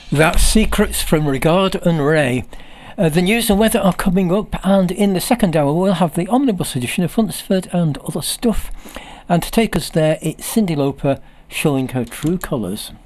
That's Secrets from Regard and Ray. The news and weather are coming up, and in the second hour we'll have the omnibus edition of Hunsford and Other Stuff. And to take us there, it's Cyndi Lauper showing her true colours.